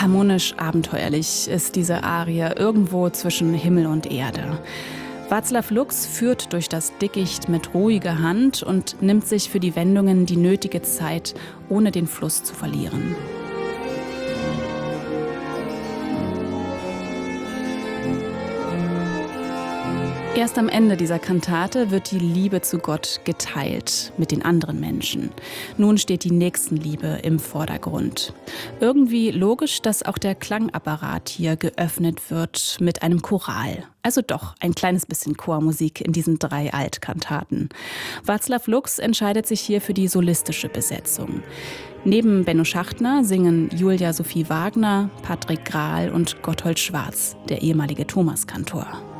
Harmonisch abenteuerlich ist diese Arie irgendwo zwischen Himmel und Erde. Václav Lux führt durch das Dickicht mit ruhiger Hand und nimmt sich für die Wendungen die nötige Zeit, ohne den Fluss zu verlieren. Erst am Ende dieser Kantate wird die Liebe zu Gott geteilt mit den anderen Menschen. Nun steht die Nächstenliebe im Vordergrund. Irgendwie logisch, dass auch der Klangapparat hier geöffnet wird mit einem Choral. Also doch ein kleines bisschen Chormusik in diesen 3 Altkantaten. Václav Lux entscheidet sich hier für die solistische Besetzung. Neben Benno Schachtner singen Julia Sophie Wagner, Patrick Grahl und Gotthold Schwarz, der ehemalige Thomaskantor.